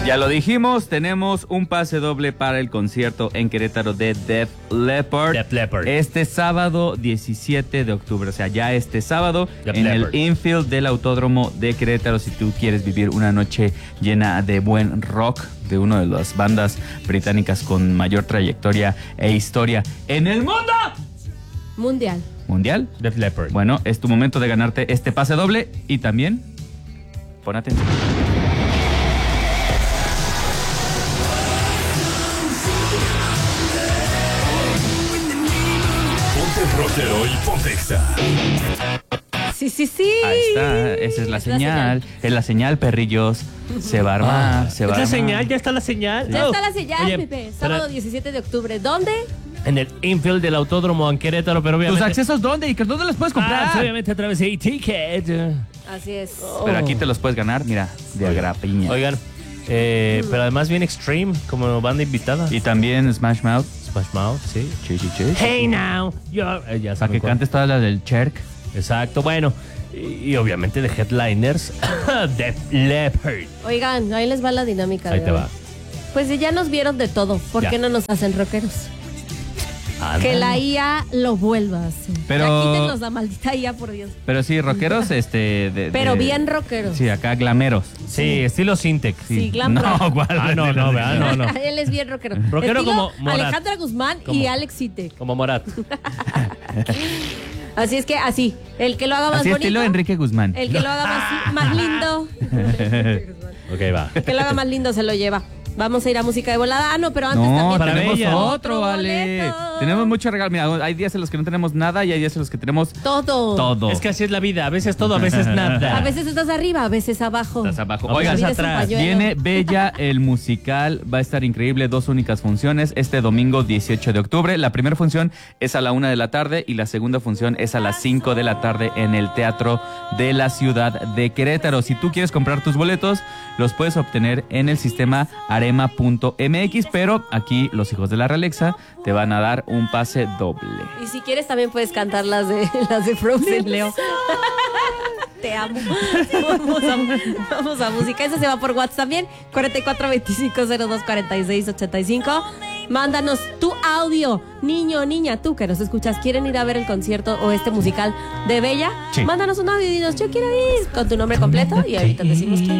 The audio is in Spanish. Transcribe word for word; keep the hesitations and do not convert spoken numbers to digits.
Ya lo dijimos, tenemos un pase doble para el concierto en Querétaro de Def Leppard. Def Leppard. Este sábado diecisiete de octubre, o sea, ya este sábado Def en Leppard. el infield del Autódromo de Querétaro. Si tú quieres vivir una noche llena de buen rock de una de las bandas británicas con mayor trayectoria e historia en el mundo Mundial. mundial. Def Leppard. Bueno, es tu momento de ganarte este pase doble y también pon atención. Rockero y Pontexa. Sí, sí, sí. Ahí está, esa es la Es señal. señal. Es la señal, perrillos. Se va a armar, Ah, se va ¿es a la armar. señal? ¿Ya está la señal? Ya No. está la señal, Oye, Pepe. Sábado pero diecisiete de octubre. ¿Dónde? en el infield del Autódromo en Querétaro, pero obviamente... ¿Tus accesos dónde? ¿Y que dónde los puedes comprar? Ah, sí, obviamente a través de e-ticket. Así es. Pero aquí te los puedes ganar, mira, de agrapiña. Oigan, eh, pero además viene Extreme como banda invitada. Y también Smash Mouth. Smash Mouth, sí. Sí, sí, sí. Hey now, you're... Eh, ya Para saben que cuál. cantes todas las del Cherk. Exacto, bueno. Y, y obviamente de headliners, Def Leppard. Oigan, ahí les va la dinámica. Ahí de te hoy. va. Pues si ya nos vieron de todo, ¿por Ya. qué no nos hacen rockeros? Ándale. Que la I A lo vuelva a hacer. Pero- Ya quítenos la maldita I A, por Dios. Pero sí, rockeros, este... de- Pero de- bien rockeros. Sí, acá glameros. Sí, estilo Syntec. Sí, glam No, rock. ¿cuál? Ah, no, no, ¿verdad? No, no. Él es bien rockero. Rockero Estilo como Morat. Alejandra Guzmán y Como- Alex Sintek. Como Morat. Así es que así, el que lo haga más Así bonito. estilo Enrique Guzmán. El que lo haga más, más lindo. Ok, va. El que lo haga más lindo se lo lleva. Vamos a ir a música de volada. Ah, no, pero antes No, también para tenemos Bella. otro, vale. boleto. Tenemos mucho regalo. Mira, hay días en los que no tenemos nada y hay días en los que tenemos Todo. todo. Es que así es la vida. A veces todo, a veces nada. A veces estás arriba, a veces abajo. Estás abajo. A veces Oigan, La vida es un atrás. pañuelo. viene Bella el musical, va a estar increíble, dos únicas funciones, este domingo dieciocho de octubre. La primera función es a la una de la tarde y la segunda función es a las cinco de la tarde en el Teatro de la Ciudad de Querétaro. Si tú quieres comprar tus boletos, los puedes obtener en el sistema arema punto m x, pero aquí los hijos de la Realexa te van a dar un pase doble. Y si quieres también puedes cantar las de las de Frozen, Leo. Te amo. Vamos a, vamos a música. Eso se va por WhatsApp también. cuatro cuatro dos cinco cero dos cuatro seis ocho cinco. Mándanos tu audio. Niño, niña, tú que nos escuchas, ¿quieren ir a ver el concierto o este musical de Bella? Sí. Mándanos un audio y dinos, yo quiero ir con tu nombre completo y ahorita te decimos quién.